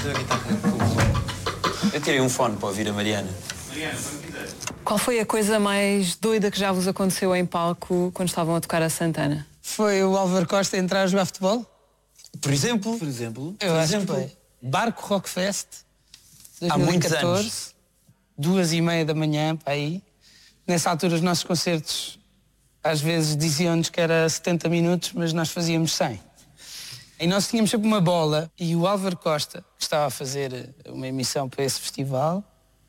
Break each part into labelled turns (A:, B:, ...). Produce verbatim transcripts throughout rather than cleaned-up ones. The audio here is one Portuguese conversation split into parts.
A: fazer a guitarra com o fone. Eu tirei um fone para ouvir a Mariana.
B: Mariana, quando quiser.
C: Qual foi a coisa mais doida que já vos aconteceu em palco quando estavam a tocar a Santana?
D: Foi o Álvaro Costa entrar a jogar futebol?
A: Por exemplo?
E: Por exemplo?
D: Eu
A: Por
D: acho
A: exemplo?
D: que foi. Barco Rockfest,
A: Há muitos anos.
D: dois mil e catorze, duas e meia da manhã, para aí. Nessa altura os nossos concertos às vezes diziam-nos que era setenta minutos, mas nós fazíamos cem. E nós tínhamos sempre uma bola e o Álvaro Costa, que estava a fazer uma emissão para esse festival,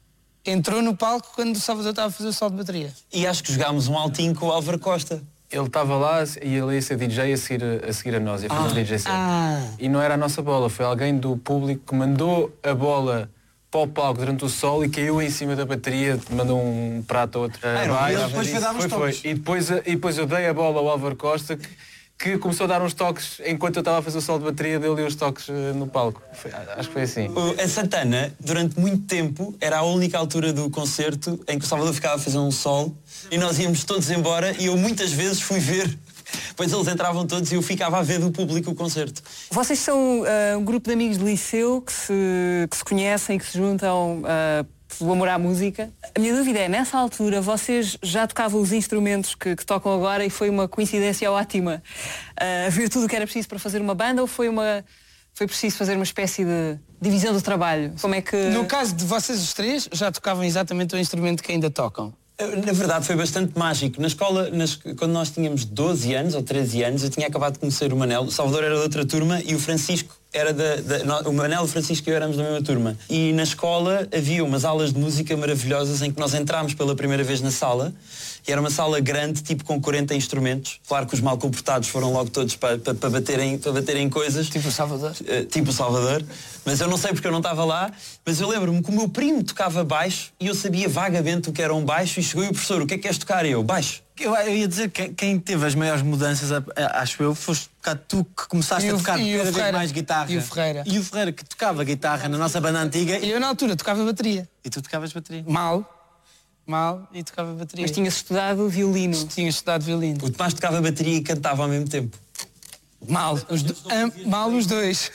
D: entrou no palco quando o Salvador estava a fazer o sol de bateria.
A: E acho que jogámos um altinho com o Álvaro Costa.
F: Ele estava lá e ele ia ser D J a seguir a, seguir a nós, ia fazer
A: Ah.
F: um D J set.
D: Ah.
F: E não era a nossa bola, foi alguém do público que mandou a bola para o palco durante o sol e caiu em cima da bateria, mandou um prato a outro.
E: Ah,
F: abaixo.
E: e ele depois foi dar uns
F: Foi, foi.
E: toques.
F: E depois, e depois eu dei a bola ao Álvaro Costa, que, que começou a dar uns toques enquanto eu estava a fazer o sol de bateria, dele e os toques eh, no palco. Foi- acho que foi assim.
A: O- A Santana, durante muito tempo, era a única altura do concerto em que o Salvador ficava a fazer um sol e nós íamos todos embora e eu muitas vezes fui ver. Pois eles entravam todos e eu ficava a ver do público o concerto.
C: Vocês são ah, um grupo de amigos de liceu que se, que se conhecem e que se juntam ah, pelo amor à música. A minha dúvida é, nessa altura, vocês já tocavam os instrumentos que, que tocam agora e foi uma coincidência ótima ah, ver tudo o que era preciso para fazer uma banda ou foi, uma, foi preciso fazer uma espécie de divisão do trabalho? Como é que...
D: No caso de vocês os três, já tocavam exatamente o instrumento que ainda tocam.
A: Na verdade foi bastante mágico. Na escola, nas- quando nós tínhamos doze anos ou treze anos, eu tinha acabado de conhecer o Manel. O Salvador era de outra turma e o Francisco era da... da- no- o Manel, o Francisco e eu éramos da mesma turma. E na escola havia umas aulas de música maravilhosas em que nós entrámos pela primeira vez na sala. E era uma sala grande, tipo com quarenta instrumentos. Claro que os mal comportados foram logo todos para, para, para, baterem, para baterem coisas.
D: Tipo o Salvador.
A: Uh, tipo o Salvador, mas eu não sei porque eu não estava lá, mas eu lembro-me que o meu primo tocava baixo e eu sabia vagamente o que era um baixo e chegou e o professor, o que é que queres tocar? E eu, baixo.
E: Eu, eu ia dizer que quem teve as maiores mudanças, a- a- acho eu, foste um bocado tu que começaste
D: E o-
E: a tocar
D: e o
E: cada vez
D: Ferreira.
E: mais guitarra.
D: E o Ferreira.
E: E o Ferreira, que tocava guitarra na nossa banda antiga
D: E
E: e,
D: eu na altura tocava bateria.
E: e tu tocavas bateria.
D: Mal. Mal e tocava bateria.
C: Mas tinha estudado violino.
D: Tinha estudado violino.
A: O Tomás tocava bateria e cantava ao mesmo tempo.
D: Mal. Os do- am- mal os dois.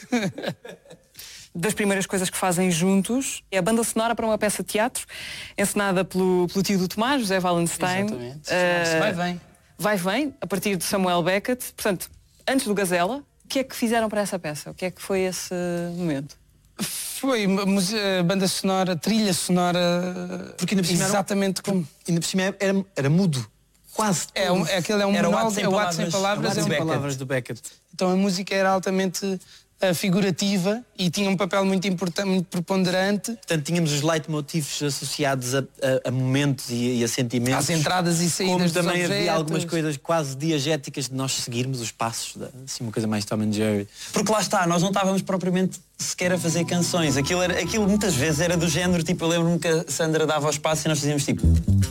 C: Das primeiras coisas que fazem juntos é a banda sonora para uma peça de teatro encenada pelo, pelo tio do Tomás, José Wallenstein.
D: Exatamente.
C: Eh,
D: Se vai bem.
C: Vai Vem, a partir de Samuel Beckett. Portanto, antes do Gazela, o que é que fizeram para essa peça? O que é que foi esse momento?
D: Foi uma muse- banda sonora, trilha sonora.
E: Porque ainda por cima era um-
D: exatamente como.
E: Ainda por cima era, era mudo. Quase
D: É, um, é aquele é um
A: Era o
D: monólogo,
A: Ato Sem
D: é o ato sem
A: Palavras,
D: palavras.
A: é o
D: É
A: Ato
D: um-
A: Beckett.
E: palavras do Beckett.
D: Então a música era altamente eh, figurativa e tinha um papel muito importante, muito preponderante.
E: Portanto, tínhamos os leitmotivs associados a, a- a momentos e, e a sentimentos.
D: Às entradas e saídas
E: Como
D: dos
E: também havia
D: objetos.
E: algumas coisas quase diegéticas de nós seguirmos os passos, da, assim, uma coisa mais Tom and Jerry.
A: Porque lá está, nós não estávamos propriamente sequer a fazer canções. Aquilo, era, aquilo muitas vezes era do género, tipo, eu lembro-me que a Sandra dava os passos e nós fazíamos tipo...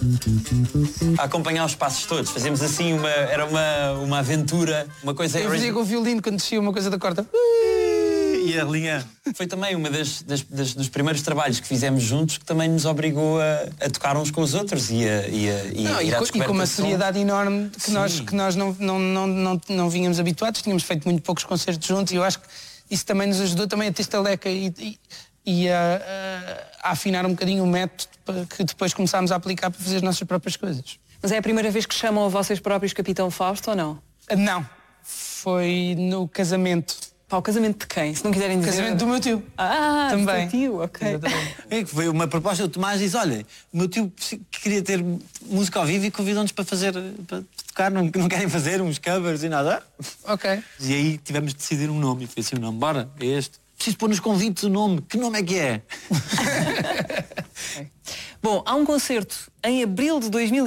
A: a acompanhar os passos todos. Fazíamos assim, uma, era uma, uma aventura, uma coisa...
D: Eu fazia com o violino quando descia uma coisa da corda.
E: E a linha.
A: Foi também uma das, das- das- dos primeiros trabalhos que fizemos juntos que também nos obrigou a, a tocar uns com os outros e a, e a, e
D: Não,
A: a
D: e,
A: ir à
D: co- e
A: descoberta
D: com uma
A: de som.
D: seriedade enorme que
A: Sim.
D: nós, que nós não, não, não, não, não vínhamos habituados. Tínhamos feito muito poucos concertos juntos e eu acho que isso também nos ajudou também a ter estaleca e, e, e a, a- a afinar um bocadinho o método para que depois começámos a aplicar para fazer as nossas próprias coisas.
C: Mas é a primeira vez que chamam a vocês próprios Capitão Fausto ou não?
D: Não, foi no casamento.
C: Para o casamento de quem? Se não quiserem dizer...
D: Casamento do meu tio.
C: Ah,
D: Também.
C: do teu tio, ok.
D: Exatamente.
E: É que foi uma proposta do Tomás e diz, olha, o meu tio queria ter música ao vivo e convidou-nos para fazer, para tocar, não, não querem fazer uns covers e nada.
D: Ok.
E: E aí tivemos de decidir um nome e foi assim o nome, bora, é este. Preciso pôr nos convites o nome, que nome é que é?
C: Bom, há um concerto em abril de dois mil